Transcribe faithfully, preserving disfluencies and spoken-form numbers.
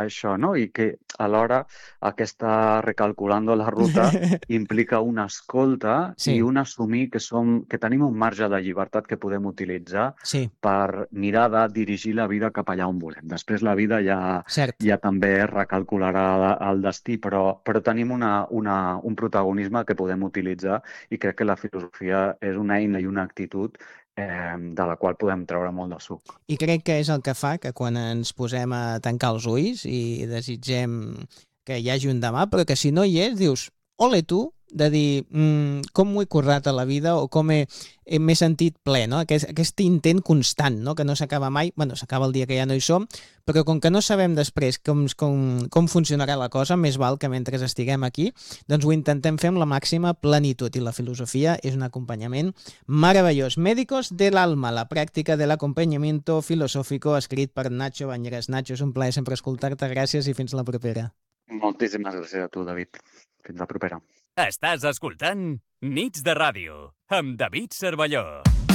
això, no? I que alhora aquesta recalculando la ruta implica una escolta Sí. i un assumir que som que tenim un marge de llibertat que podem utilitzar Sí, per mirar de dirigir la vida cap allà on volem. Després la vida ja, cert. ja també recalcularà el destí, però, però tenim una, una, un protagonisme que podem utilitzar i crec que la filosofia és una eina i una actitud eh, de la qual podem treure molt de suc. I crec que és el que fa que quan ens posem a tancar els ulls i desitgem que hi hagi un demà, però que si no hi és, dius, ole tu, de dir mm, com m'ho he currat a la vida o com he, he- m'he sentit ple, no? Aquest, aquest intent constant, no? Que no s'acaba mai, bueno, s'acaba el dia que ja no hi som, però com que no sabem després com, com, com funcionarà la cosa, més val que mentre estiguem aquí, doncs ho intentem fer amb la màxima plenitud, i la filosofia és un acompanyament meravellós. Médicos del alma, la pràctica de l'acompanyamiento filosófico, escrit per Nacho Bañeres. Nacho, és un plaer sempre escoltar-te, gràcies i fins la propera. Moltíssimes gràcies a tu, David. Fins la propera. Estàs escoltant Nits de Ràdio amb David Cervelló.